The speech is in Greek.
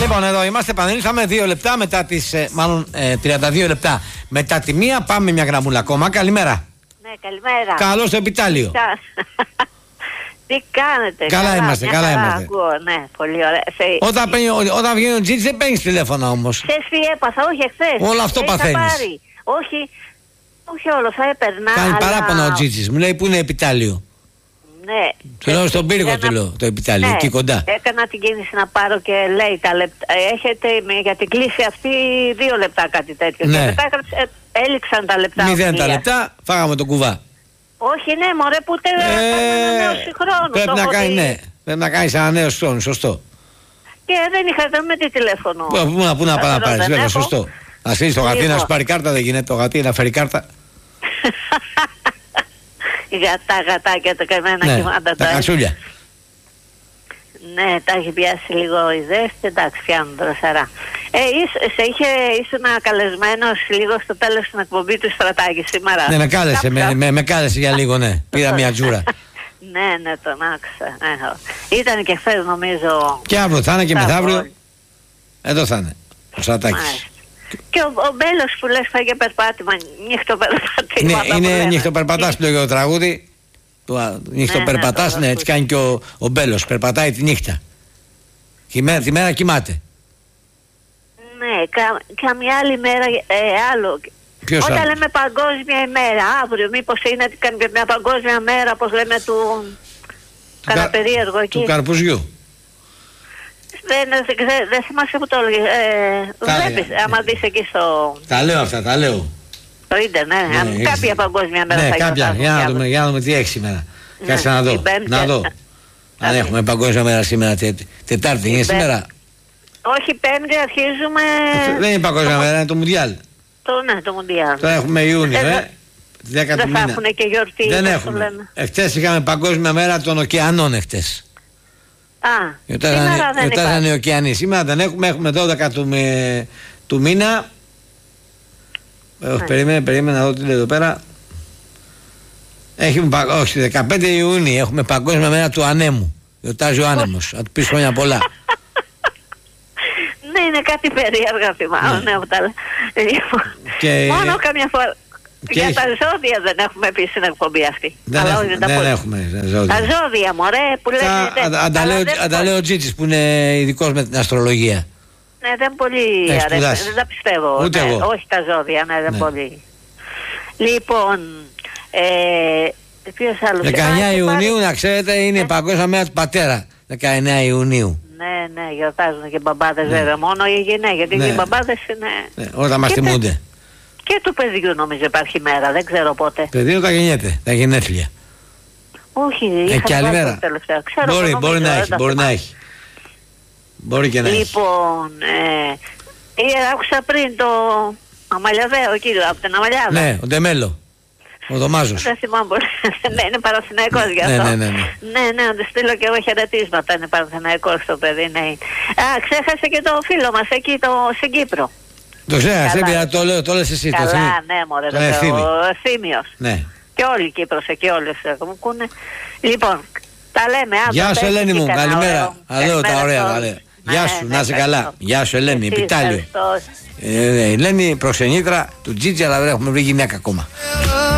Λοιπόν, εδώ είμαστε, επανήλθαμε 2 λεπτά μετά τις. Μάλλον 32 λεπτά μετά τη 1. Πάμε μια γραμμούλα ακόμα. Καλημέρα. Ναι, καλημέρα. Καλώς στο επιτάλιο. Τι κάνετε? Καλά είμαστε, καλά είμαστε. Ακούω, ναι, πολύ ωραία. Όταν βγαίνει ο Τζίτζι δεν παίρνεις τηλέφωνο όμως. Χθες τι έπαθα, όχι εχθές. Όλο αυτό παθαίνεις. Όχι όλο, θα έπαιρνα. Κάνει αλλά... παράπονα ο Τζίτζις, μου λέει που είναι επιτάλιο. Ναι. Του λέω στον πύργο του λέω, το επιτάλιο, ναι, εκεί κοντά. Έκανα την κίνηση να πάρω και λέει τα λεπτά. Έχετε για την κλίση αυτή 2 λεπτά κάτι τέτοιο. Ναι. Και μετά έληξαν τα λεπτά. 0 τα λεπτά, φάγαμε τον κουβά. Όχι, ναι, μωρέ, που ένα νέο συγχρόνου. Πρέπει να κάνεις ένα νέο χρόνο, σωστό. Και δεν είχα με τι τηλέφωνο. Πού να πάει να πάρεις, βέβαια, σωστό. Να στείλεις το γατί να σου πάρει κάρτα, δεν γίνεται το γατί να φέρει κάρτα. Γατάκια τα καμένα κοιμάτα. Τα κατσούλια. Ναι, τα έχει πιάσει λίγο η ζέστη, εντάξει, πιάνουν δροσερά. Ήσουν καλεσμένος λίγο στο τέλος στην εκπομπή του Στρατάκη σήμερα. Ναι, με κάλεσε για λίγο, ναι. Πήρα μια τζούρα. Ναι, τον άκουσα. Ήταν και χθες νομίζω. Και αύριο θα είναι και μεθαύριο. Εδώ θα είναι ο Στρατάκης. Και ο Μπέλος που λες φάγε περπάτημα, νύχτοπερπατήμα. Ναι, είναι νύχτοπερπατάς που λέγει το τραγούδι. Νύχτοπερπατάς, ναι, έτσι κάνει και ο Μπέλος. Περπατάει τη νύχτα. Τη μέρα κοιμάται. Ναι, καμιά άλλη μέρα άλλο. Ποιος όταν άλλος? λέμε παγκόσμια ημέρα, αύριο, μήπως είναι μια παγκόσμια μέρα, όπως λέμε του καναπερίεργο εκεί. Του καρπουζιού. Δεν θυμάσαι που το έλεγε. Βλέπεις, άμα δεις εκεί στο... Τα λέω αυτά, τα λέω. Το ίντερνετ, κάποια παγκόσμια μέρα θα κάποια, για να δούμε τι έχει σήμερα. Κάτσε να δω, αν έχουμε παγκόσμια μέρα σήμερα, Τετάρτη είναι σήμερα. Όχι, Πέμπτη αρχίζουμε... Δεν είναι παγκόσμια μέρα, είναι το Μουντιάλ. Ναι, το Μουντιάλ. Τώρα έχουμε Ιούνιο, 10 του μήνα. Δεν θα έχουν και γιορτή. Δεν έχουμε. Εχθές είχαμε παγκόσμια μέρα των ωκεανών εχθές. Γιορτάζανε οι ωκεανοί. Σήμερα δεν έχουμε 12 του μήνα. Περίμενε να δω τι λέει εδώ πέρα. Όχι, 15 Ιουνίου έχουμε παγκόσμια μέρα του ανέμου. Γιορτάζει ο άνεμος. Θα του πεις χρόνια πολλά. Ναι, είναι κάτι περίεργα θυμάμαι. Μόνο καμιά φορά. Για τα ζώδια δεν έχουμε πει στην εκπομπή αυτή. Δεν έχουμε ζώδια. Τα ζώδια, μωρέ, που λένε. Αν τα λέει ο Τζίτσις που είναι ειδικός με την αστρολογία. Ναι, δεν πολύ αρέσει. Δεν τα πιστεύω. Ούτε εγώ. Όχι τα ζώδια, ναι, δεν πολύ. Λοιπόν, ποιος άλλος? 19 Ιουνίου, να ξέρετε, είναι η παγκόσμια μέρα του πατέρα. 19 Ιουνίου. Ναι, γιορτάζουν και μπαμπάδες βέβαια. Μόνο οι γυναίκες, γιατί οι μπαμπάδες είναι... Όταν μας τιμούνται. Και του παιδιού νομίζω υπάρχει μέρα, δεν ξέρω πότε. Παιδί όταν γεννιέται, τα γενέθλια. Όχι, και άλλη μέρα. Μπορεί να έχει. Μπορεί και να έχει. Λοιπόν, άκουσα πριν το Αμαλιαδέο εκεί, από την Αμαλιάδα. Ναι, ο Ντεμέλο. Ο Δωμάζος. Δεν θυμάμαι πολύ. Ναι, είναι Παναθηναϊκός γι' αυτό. Ναι, να του στείλω και εγώ χαιρετίσματα. Είναι Παναθηναϊκός το παιδί, ναι. Ξέχασε και το φίλο μας εκεί στην Κύπρο. Το ξέχασε, το λες εσύ. Καλά, ναι, μωρέ, ο Θήμιος. Ναι. Και όλη η Κύπρος εκεί, όλες μου ακούνε. Λοιπόν, τα λέμε αύριο. Γεια σου Ελένη μου, καλημέρα. Λέω τα ωραία. Γεια σου, να είσαι καλά. Γεια σου Ελένη, επιτάλιο. Ελένη προξενήτρα του Τζίτζι, αλλά δεν έχουμε βρει γυναίκα ακόμα.